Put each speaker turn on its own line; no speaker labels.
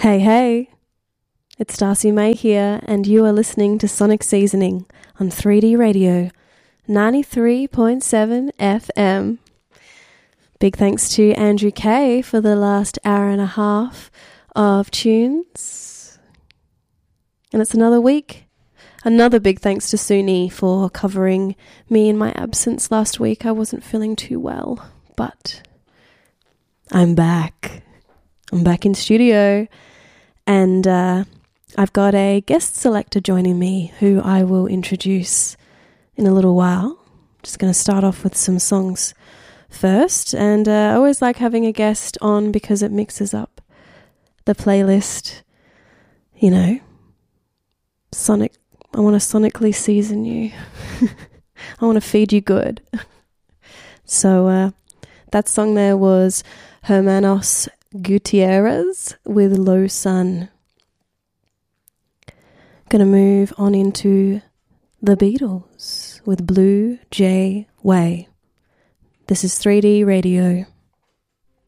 Hey, hey, it's Darcy May here, and you are listening to Sonic Seasoning on 3D Radio 93.7 FM. Big thanks to Andrew Kay for the last hour and a half of tunes. And it's another week. Another big thanks to Suni for covering me in my absence last week. I wasn't feeling too well, but I'm back. I'm back in studio. And I've got a guest selector joining me who I will introduce in a little while. Just going to start off with some songs first. And I always like having a guest on because it mixes up the playlist. You know, I want to sonically season you. I want to feed you good. So that song there was Hermanos Gutierrez with Low Sun. Gonna move on into the Beatles with Blue Jay Way. This is 3D Radio.